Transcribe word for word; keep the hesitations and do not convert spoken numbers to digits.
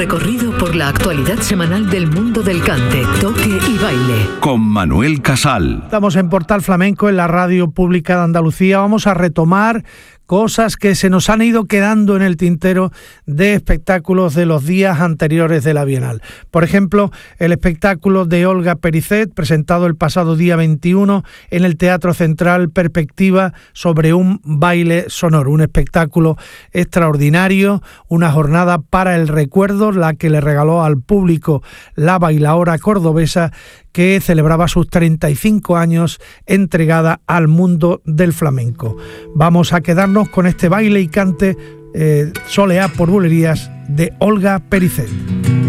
recorrido por la actualidad semanal del mundo del cante, toque y baile. Con Manuel Casal. Estamos en Portal Flamenco, en la Radio Pública de Andalucía. Vamos a retomar cosas que se nos han ido quedando en el tintero de espectáculos de los días anteriores de la Bienal. Por ejemplo, el espectáculo de Olga Pericet, presentado el pasado día veintiuno en el Teatro Central, Perspectiva sobre un baile sonoro. Un espectáculo extraordinario, una jornada para el recuerdo, la que le regaló al público la bailaora cordobesa que celebraba sus treinta y cinco años entregada al mundo del flamenco. Vamos a quedarnos con este baile y cante eh, Soleá por Bulerías de Olga Pericet.